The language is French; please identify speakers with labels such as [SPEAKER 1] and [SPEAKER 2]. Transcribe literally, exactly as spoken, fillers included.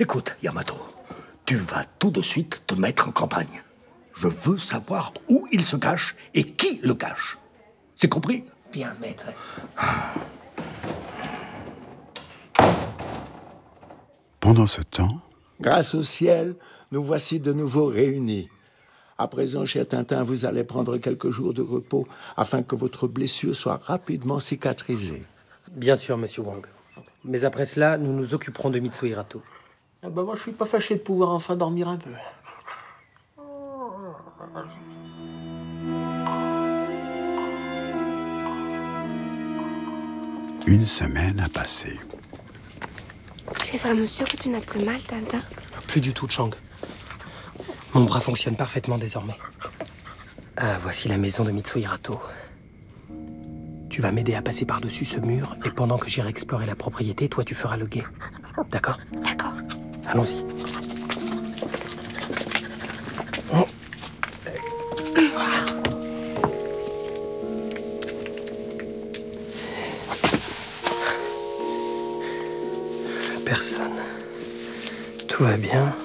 [SPEAKER 1] Écoute, Yamato, tu vas tout de suite te mettre en campagne. Je veux savoir où il se cache et qui le cache. C'est compris?
[SPEAKER 2] Bien, maître.
[SPEAKER 3] Pendant ce temps...
[SPEAKER 4] Grâce au ciel, nous voici de nouveau réunis. À présent, cher Tintin, vous allez prendre quelques jours de repos afin que votre blessure soit rapidement cicatrisée.
[SPEAKER 2] Bien sûr, monsieur Wang. Mais après cela, nous nous occuperons de Mitsuo Hirato.
[SPEAKER 5] Ah bah moi, je suis pas fâché de pouvoir enfin dormir un peu.
[SPEAKER 3] Une semaine a passé.
[SPEAKER 6] Tu es vraiment sûr que tu n'as plus mal, Tintin?
[SPEAKER 2] Plus du tout, Chang. Mon bras fonctionne parfaitement désormais. Ah, voici la maison de Mitsuo Hirato. Tu vas m'aider à passer par-dessus ce mur, et pendant que j'irai explorer la propriété, toi tu feras le guet. D'accord?
[SPEAKER 6] D'accord.
[SPEAKER 2] Allons-y. Personne. Tout va bien.